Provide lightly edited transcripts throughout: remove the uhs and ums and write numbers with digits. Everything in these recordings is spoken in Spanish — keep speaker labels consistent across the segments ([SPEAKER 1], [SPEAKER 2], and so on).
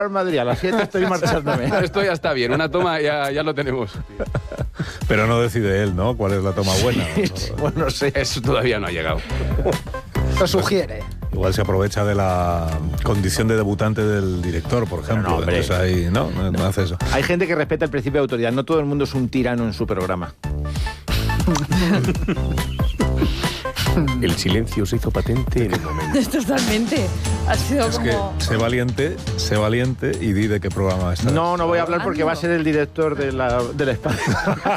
[SPEAKER 1] en Madrid, a las 7 estoy marchándome.
[SPEAKER 2] Esto ya está bien, una toma ya lo tenemos.
[SPEAKER 3] Pero no decide él, ¿no? ¿Cuál es la toma buena?
[SPEAKER 1] Bueno, no sé.
[SPEAKER 2] Eso todavía no ha llegado.
[SPEAKER 4] Lo sugiere.
[SPEAKER 3] Igual se aprovecha de la condición de debutante del director, por ejemplo.
[SPEAKER 1] No, hombre.
[SPEAKER 3] Entonces ahí, no hace eso.
[SPEAKER 1] Hay gente que respeta el principio de autoridad. No todo el mundo es un tirano en su programa.
[SPEAKER 2] El silencio se hizo patente en el momento.
[SPEAKER 5] Totalmente. Ha sido
[SPEAKER 3] Es que
[SPEAKER 5] como...
[SPEAKER 3] sé valiente y di de qué programa está.
[SPEAKER 1] No voy a hablar porque va a ser el director del espacio.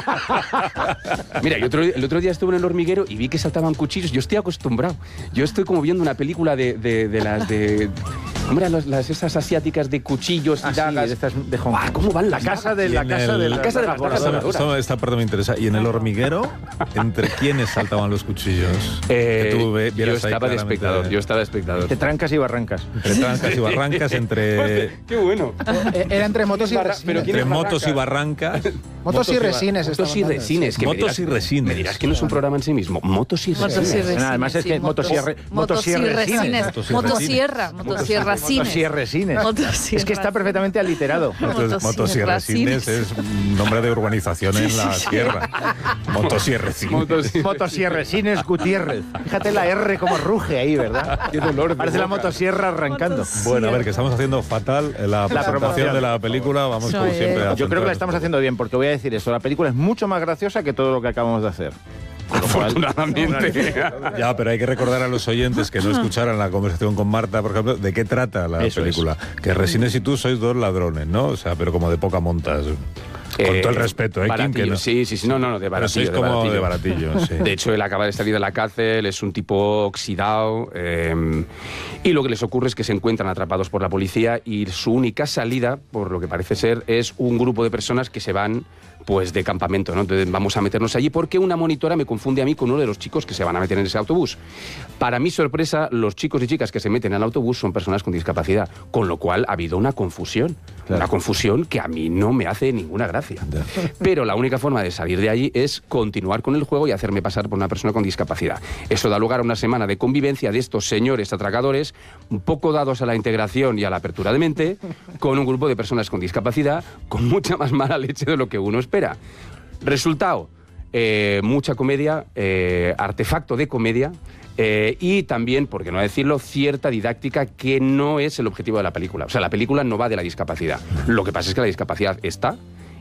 [SPEAKER 2] Mira, el otro día estuve en El Hormiguero y vi que saltaban cuchillos. Yo estoy acostumbrado. Yo estoy como viendo una película de las de... ¿Cómo eran esas asiáticas de cuchillos y dagas?
[SPEAKER 1] De Hong Kong.
[SPEAKER 2] ¿Cómo van
[SPEAKER 1] La casa de las dagas voladoras.
[SPEAKER 3] Esta parte me interesa. ¿Y en El Hormiguero, entre quiénes saltaban los cuchillos? Que tú vieras
[SPEAKER 2] yo
[SPEAKER 3] ahí
[SPEAKER 2] estaba de
[SPEAKER 3] claramente.
[SPEAKER 2] espectador. Yo estaba de espectador.
[SPEAKER 1] De trancas y barrancas.
[SPEAKER 3] Entre trancas y barrancas, entre
[SPEAKER 2] ¡Qué bueno!
[SPEAKER 4] Era entre motos y resines.
[SPEAKER 2] pero ¿quién es
[SPEAKER 3] motos y barrancas.
[SPEAKER 4] Motos y resines.
[SPEAKER 2] Motos y
[SPEAKER 4] estaban
[SPEAKER 2] resines. que me
[SPEAKER 3] Motos
[SPEAKER 2] dirás-
[SPEAKER 3] y resines.
[SPEAKER 2] Me dirás que no es un programa en sí mismo. Motos y
[SPEAKER 5] Motos y
[SPEAKER 2] resines.
[SPEAKER 5] resines.
[SPEAKER 1] Además es que
[SPEAKER 5] sí,
[SPEAKER 1] motosierra cines.
[SPEAKER 5] Motosierra, motosierra cines.
[SPEAKER 1] Motosierresines.
[SPEAKER 5] Motosierra.
[SPEAKER 1] Es que está perfectamente aliterado.
[SPEAKER 3] Motos y resines es un nombre de urbanización en la sierra. Motos y resines.
[SPEAKER 1] Motosierresines Gutiérrez. Fíjate la R como ruge ahí, ¿verdad?
[SPEAKER 2] Qué dolor de
[SPEAKER 1] Parece la
[SPEAKER 2] boca.
[SPEAKER 1] motosierra arrancando.
[SPEAKER 3] Bueno, a ver, que estamos haciendo fatal la presentación
[SPEAKER 1] promoción.
[SPEAKER 3] de la película. Vamos como
[SPEAKER 5] Soy-
[SPEAKER 3] siempre a
[SPEAKER 1] Yo creo que la
[SPEAKER 3] centrar-
[SPEAKER 1] estamos haciendo bien, porque voy a decir esto. La película es mucho más graciosa que todo lo que acabamos de hacer.
[SPEAKER 2] Afortunadamente.
[SPEAKER 3] Ya, pero hay que recordar a los oyentes que no escucharan la conversación con Marta, por ejemplo, de qué trata la
[SPEAKER 1] Eso
[SPEAKER 3] película. Que Resines y tú sois dos ladrones, ¿no? O sea, pero como de poca montas. Con todo el respeto, ¿eh, Kim?
[SPEAKER 2] Baratillo,
[SPEAKER 3] Que no.
[SPEAKER 2] sí, no, de
[SPEAKER 3] Pero
[SPEAKER 2] baratillo.
[SPEAKER 3] sois como de baratillo, sí.
[SPEAKER 2] De hecho, él acaba de salir de la cárcel, es un tipo oxidado, y lo que les ocurre es que se encuentran atrapados por la policía y su única salida, por lo que parece ser, es un grupo de personas que se van pues de campamento, ¿no? Entonces vamos a meternos allí porque una monitora me confunde a mí con uno de los chicos que se van a meter en ese autobús. Para mi sorpresa, los chicos y chicas que se meten en el autobús son personas con discapacidad, con lo cual ha habido una confusión.
[SPEAKER 1] Claro.
[SPEAKER 2] Una confusión que a mí no me hace ninguna gracia. Pero la única forma de salir de allí es continuar con el juego y hacerme pasar por una persona con discapacidad. Eso da lugar a una semana de convivencia de estos señores atracadores, un poco dados a la integración y a la apertura de mente, con un grupo de personas con discapacidad, con mucha más mala leche de lo que uno espera. Resultado, mucha comedia, artefacto de comedia, y también, por qué no decirlo, cierta didáctica que no es el objetivo de la película. O sea, la película no va de la discapacidad. Lo que pasa es que la discapacidad está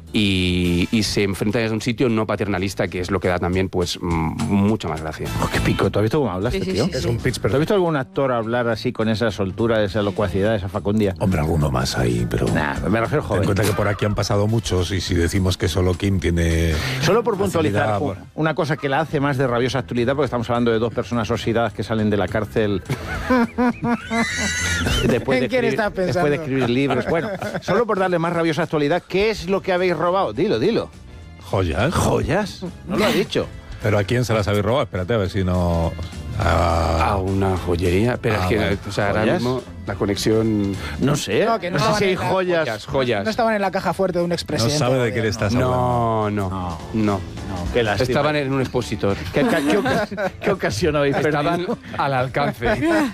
[SPEAKER 2] y se enfrenta desde un sitio no paternalista, que es lo que da también pues mucha más gracia.
[SPEAKER 1] Oh, qué pico. ¿Tú has visto cómo hablaste,
[SPEAKER 5] Sí, sí,
[SPEAKER 1] tío?
[SPEAKER 5] sí, sí.
[SPEAKER 3] Es un pitch
[SPEAKER 1] ¿Tú has
[SPEAKER 3] perfecto.
[SPEAKER 1] visto algún actor hablar así con esa soltura, esa locuacidad, esa facundia?
[SPEAKER 3] Hombre, alguno más ahí, pero...
[SPEAKER 1] Nah, me refiero
[SPEAKER 3] Ten
[SPEAKER 1] joven.
[SPEAKER 3] en cuenta que por aquí han pasado muchos y si decimos que solo Kim tiene...
[SPEAKER 1] Solo por puntualizar
[SPEAKER 3] facilidad,
[SPEAKER 1] una cosa que la hace más de rabiosa actualidad, porque estamos hablando de dos personas oxidadas que salen de la cárcel después
[SPEAKER 4] ¿En quién estás
[SPEAKER 1] después
[SPEAKER 4] pensando?
[SPEAKER 1] de escribir libros. Bueno, solo por darle más rabiosa actualidad, ¿qué es lo que habéis robado? Dilo.
[SPEAKER 3] ¿Joyas?
[SPEAKER 1] ¿Joyas? No lo ha dicho.
[SPEAKER 3] ¿Pero a quién se las habéis robado? Espérate, a ver si no...
[SPEAKER 2] A una joyería, pero es que
[SPEAKER 3] vale.
[SPEAKER 2] o sea, ahora
[SPEAKER 1] ¿Joyas?
[SPEAKER 2] mismo la conexión...
[SPEAKER 1] No sé.
[SPEAKER 4] No, que no
[SPEAKER 1] sé
[SPEAKER 4] estaban
[SPEAKER 1] si hay
[SPEAKER 4] en la-
[SPEAKER 1] joyas.
[SPEAKER 2] Joyas.
[SPEAKER 4] No estaban en la caja fuerte de un
[SPEAKER 3] No
[SPEAKER 4] expresidente.
[SPEAKER 3] sabe de
[SPEAKER 4] del
[SPEAKER 3] qué le
[SPEAKER 4] gobierno.
[SPEAKER 3] estás hablando.
[SPEAKER 2] No.
[SPEAKER 1] No, qué lástima.
[SPEAKER 2] Estaban en un expositor.
[SPEAKER 1] ¿Qué ocasión habéis
[SPEAKER 2] Estaban
[SPEAKER 1] perdido?
[SPEAKER 2] al alcance.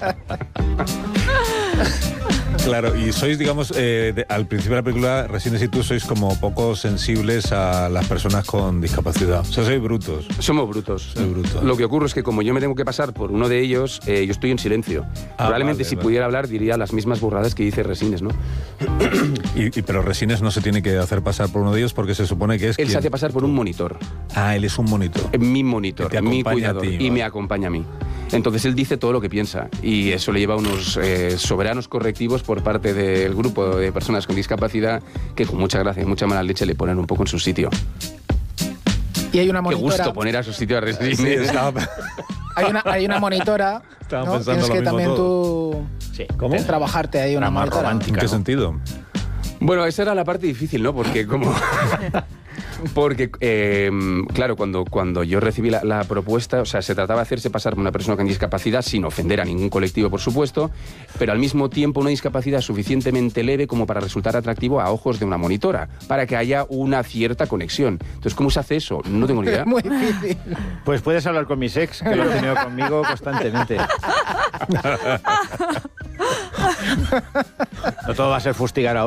[SPEAKER 3] Claro, y sois, digamos, al principio de la película, Resines y tú sois como poco sensibles a las personas con discapacidad. O sea, sois brutos.
[SPEAKER 2] Somos brutos.
[SPEAKER 3] Soy bruto.
[SPEAKER 2] Lo que ocurre es que como yo me tengo que pasar por uno de ellos, yo estoy en silencio. Probablemente
[SPEAKER 3] vale,
[SPEAKER 2] si
[SPEAKER 3] vale.
[SPEAKER 2] pudiera hablar diría las mismas burradas que dice Resines, ¿no?
[SPEAKER 3] Pero Resines no se tiene que hacer pasar por uno de ellos porque se supone que es
[SPEAKER 2] Él se
[SPEAKER 3] quien-
[SPEAKER 2] hace pasar por un monitor.
[SPEAKER 3] Ah, él es un monitor.
[SPEAKER 2] Mi monitor,
[SPEAKER 3] Que te
[SPEAKER 2] mi
[SPEAKER 3] acompaña a
[SPEAKER 2] cuidador,
[SPEAKER 3] ti,
[SPEAKER 2] y
[SPEAKER 3] vale.
[SPEAKER 2] me acompaña a mí. Entonces él dice todo lo que piensa y eso le lleva a unos soberanos correctivos por parte del grupo de personas con discapacidad que con mucha gracia y mucha mala leche le ponen un poco en su sitio.
[SPEAKER 4] Y hay una
[SPEAKER 2] Qué
[SPEAKER 4] monitora.
[SPEAKER 2] gusto poner a su sitio a Resines.
[SPEAKER 3] Sí, estaba...
[SPEAKER 4] Hay una monitora.
[SPEAKER 3] Estaba
[SPEAKER 4] ¿no?
[SPEAKER 3] pensando
[SPEAKER 4] Tienes
[SPEAKER 3] lo
[SPEAKER 4] que
[SPEAKER 3] mismo
[SPEAKER 4] también
[SPEAKER 3] todo.
[SPEAKER 4] tú
[SPEAKER 1] Sí.
[SPEAKER 3] ¿Cómo?
[SPEAKER 4] trabajarte ahí una
[SPEAKER 1] Era más
[SPEAKER 4] monitora.
[SPEAKER 1] romántica.
[SPEAKER 3] ¿En qué
[SPEAKER 1] ¿no?
[SPEAKER 3] sentido?
[SPEAKER 2] Bueno, esa era la parte difícil, ¿no? Porque como... Porque, claro, cuando yo recibí la propuesta, o sea, se trataba de hacerse pasar por una persona con discapacidad sin ofender a ningún colectivo, por supuesto, pero al mismo tiempo una discapacidad suficientemente leve como para resultar atractivo a ojos de una monitora, para que haya una cierta conexión. Entonces, ¿cómo se hace eso? No tengo ni idea.
[SPEAKER 4] Es muy difícil.
[SPEAKER 1] Pues puedes hablar con mis ex, que lo han tenido conmigo constantemente. No todo va a ser fustigar ahora.